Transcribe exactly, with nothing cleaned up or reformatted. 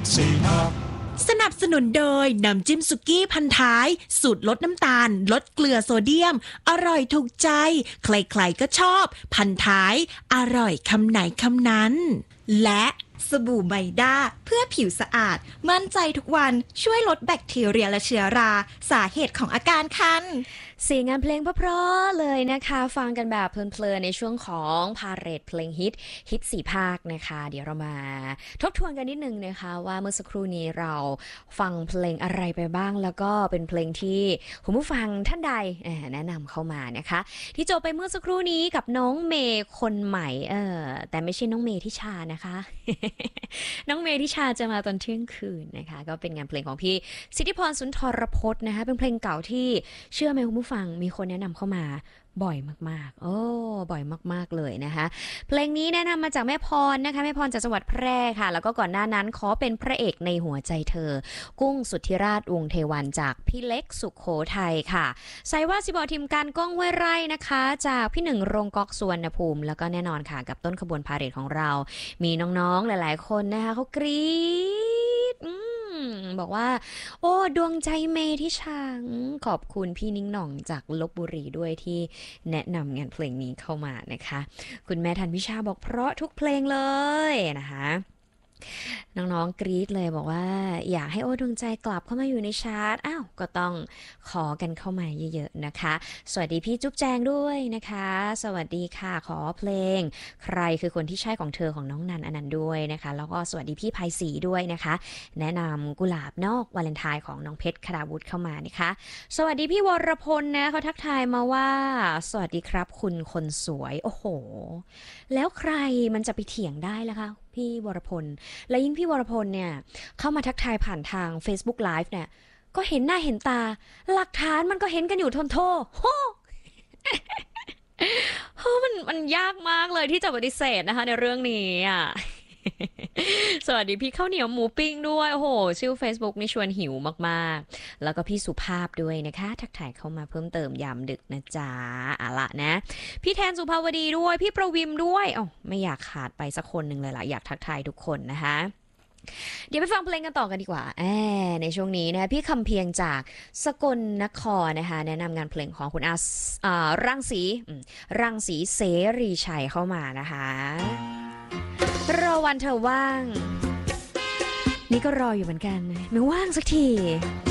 สี่ห้าสนับสนุนโดยน้ำจิ้มสุกี้พันท้ายสูตรลดน้ำตาลลดเกลือโซเดียมอร่อยถูกใจใครๆก็ชอบพันท้ายอร่อยคำไหนคำนั้นและสบู่ไมด้าเพื่อผิวสะอาดมั่นใจทุกวันช่วยลดแบคทีเรียและเชื้อราสาเหตุของอาการคันเสียงงานเพลงเพราะๆเลยนะคะฟังกันแบบเพลินๆในช่วงของพาเหรดเพลงฮิตฮิตสี่ภาคนะคะเดี๋ยวเรามาทบทวนกันนิดนึงนะคะว่าเมื่อสักครู่นี้เราฟังเพลงอะไรไปบ้างแล้วก็เป็นเพลงที่คุณผู้ฟังท่านใดแนะนำเข้ามานะคะที่จบไปเมื่อสักครู่นี้กับน้องเมย์คนใหม่เออแต่ไม่ใช่น้องเมย์ทิชานะคะ น้องเมย์ทิชาจะมาตอนเที่ยงคืนนะคะก็เป็นงานเพลงของพี่สิทธิพรสุนทรพจน์นะคะเป็นเพลงเก่าที่เชื่อไหมคุณผู้ฟังมีคนแนะนำเข้ามาบ่อยมากๆโอ้บ่อยมากๆเลยนะคะเพลงนี้แนะนำมาจากแม่พรนะคะแม่พรจากจังหวัดแพร่ค่ะแล้วก็ก่อนหน้านั้นขอเป็นพระเอกในหัวใจเธอกุ้งสุทธิราชวงศ์เทวันจากพี่เล็กสุโขทัยค่ะใส่ว่าสิบอทีมการก้องห้วยไร่นะคะจากพี่หนึ่งโรงก๊อกสุวรรณภูมิแล้วก็แน่นอนค่ะกับต้นขบวนพาเหรดของเรามีน้องๆหลายๆคนนะคะเขากรี๊ดบอกว่าโอ้ดวงใจเมย์ที่ช่างขอบคุณพี่นิ้งหน่องจากลพบุรีด้วยที่แนะนำงานเพลงนี้เข้ามานะคะคุณแม่ทันวิชาบอกเพราะทุกเพลงเลยนะคะน้องๆกรี๊ดเลยบอกว่าอยากให้โอ้ดวงใจกลับเข้ามาอยู่ในชาร์ตอ้าวก็ต้องขอกันเข้ามาเยอะๆนะคะสวัสดีพี่จุ๊บแจงด้วยนะคะสวัสดีค่ะขอเพลงใครคือคนที่ใช่ของเธอของน้องนันอนันต์ด้วยนะคะแล้วก็สวัสดีพี่ไพศรีด้วยนะคะแนะนำกุหลาบนอกวาเลนไทน์ของน้องเพชรคราวุธเข้ามานะคะสวัสดีพี่วรพลนะเขาทักทายมาว่าสวัสดีครับคุณคนสวยโอ้โหแล้วใครมันจะไปเถียงได้ล่ะคะพี่วรพลและยิ่งพี่วรพลเนี่ยเข้ามาทักทายผ่านทาง Facebook Live เนี่ยก็เห็นหน้าเห็นตาหลักฐานมันก็เห็นกันอยู่ทนโทโหโหมันมันยากมากเลยที่จะปฏิเสธนะคะในเรื่องนี้อ่ะสวัสดีพี่ข้าวเหนียวหมูปิ้งด้วยโอ้โหชื่อ Facebook นี่ชวนหิวมากๆแล้วก็พี่สุภาพด้วยนะคะทักทายเข้ามาเพิ่มเติมยามดึกนะจ๊ะอ่ะละนะพี่แทนสุภาวดีด้วยพี่ประวิมด้วยอ๋อไม่อยากขาดไปสักคนหนึ่งเลยล่ะอยากทักทายทุกคนนะคะเดี๋ยวไปฟังเพลงกันต่อกันดีกว่าแอในช่วงนี้นะพี่คำเพียงจากสกลนครนะคะแนะนำงานเพลงของคุณอาอ่ารังสีรังสีเสรีชัยเข้ามานะคะรอวันเธอว่างนี่ก็รออยู่เหมือนกันไม่ว่างสักที